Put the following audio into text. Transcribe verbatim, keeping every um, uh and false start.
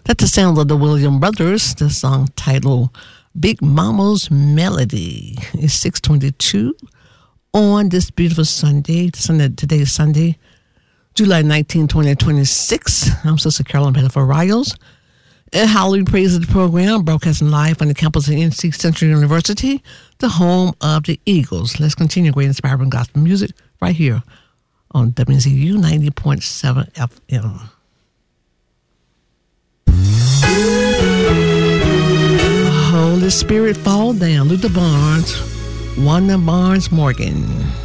That's the sound of the Williams Brothers. The song titled Big Mama's Melody. It's six twenty-two on this beautiful Sunday. Sunday today is Sunday, July nineteenth, twenty twenty-six. I'm Sister Carolyn Pettifer Riles. And Halloween Praise of the program, broadcasting live on the campus of N C Central University, the home of the Eagles. Let's continue great inspiring gospel music right here on W Z U ninety point seven F M. Holy Spirit, fall down. Luther Barnes, Wanda Barnes Morgan.